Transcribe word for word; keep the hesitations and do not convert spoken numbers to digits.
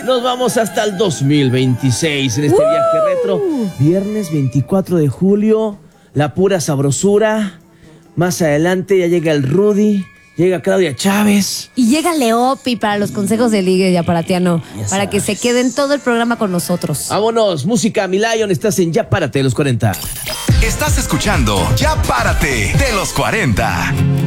Nos vamos hasta el dos mil veintiséis en este uh. viaje retro. Viernes veinticuatro de julio, la pura sabrosura. Más adelante ya llega el Rudy, llega Claudia Chávez. Y llega Leopi para los consejos de ligue y aparatiano, Ya para sabes. que se queden todo el programa con nosotros. Vámonos, música, mi Lion, estás en Ya Párate de los cuarenta. Estás escuchando Ya Párate de los cuarenta.